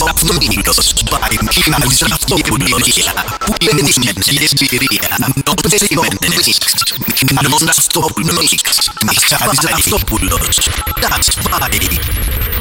Αυτόπουλος, Βαϊκίνας Αυτόπουλος, που ένιξε την εμπειρία, νοπτεσμένες, Νανός Αυτόπουλος, Μιχάλης Αυτόπουλος, Das Βάη.